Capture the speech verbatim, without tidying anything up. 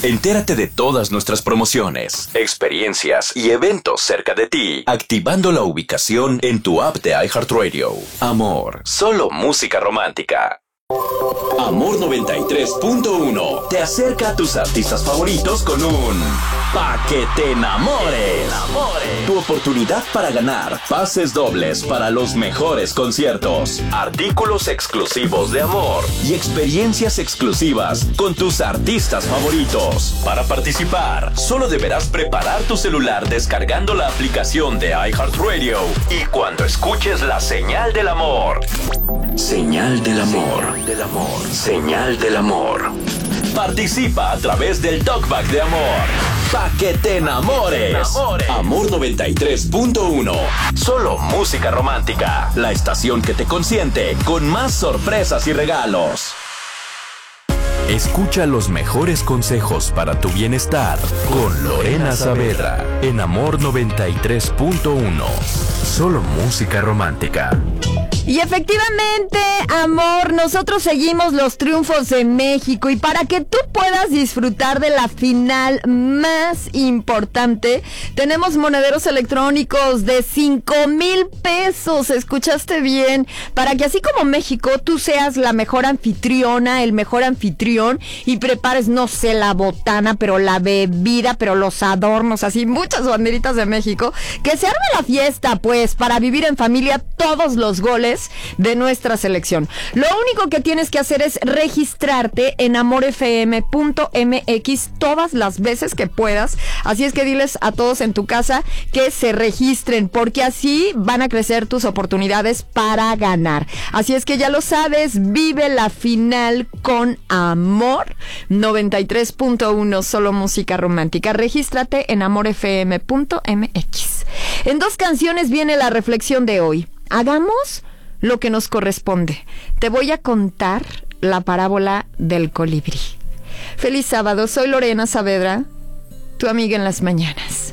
Entérate de todas nuestras promociones, experiencias y eventos cerca de ti, activando la ubicación en tu app de iHeartRadio. Amor, solo música romántica. Amor noventa y tres punto uno te acerca a tus artistas favoritos con un Pa' que te enamores. Tu oportunidad para ganar pases dobles para los mejores conciertos, artículos exclusivos de Amor y experiencias exclusivas con tus artistas favoritos. Para participar, solo deberás preparar tu celular descargando la aplicación de iHeartRadio y cuando escuches la señal del amor. Señal del amor. Del amor. Señal del amor. Participa a través del Talkback de Amor. Pa' que te enamores. Amor noventa y tres punto uno. Solo música romántica. La estación que te consiente con más sorpresas y regalos. Escucha los mejores consejos para tu bienestar con Lorena Saavedra en Amor noventa y tres punto uno. Solo música romántica. Y efectivamente, amor, nosotros seguimos los triunfos de México y para que tú puedas disfrutar de la final más importante, tenemos monederos electrónicos de cinco mil pesos, ¿escuchaste bien? Para que así como México, tú seas la mejor anfitriona, el mejor anfitrión y prepares, no sé, la botana, pero la bebida, pero los adornos, así muchas banderitas de México, que se arme la fiesta, pues, para vivir en familia todos los goles de nuestra selección. Lo único que tienes que hacer es registrarte en amor f m punto m x todas las veces que puedas. Así es que diles a todos en tu casa que se registren, porque así van a crecer tus oportunidades para ganar. Así es que ya lo sabes, vive la final con Amor noventa y tres punto uno, solo música romántica. Regístrate en amor f m punto m x. En dos canciones viene la reflexión de hoy. Hagamos lo que nos corresponde. Te voy a contar la parábola del colibrí. Feliz sábado, soy Lorena Saavedra, tu amiga en las mañanas.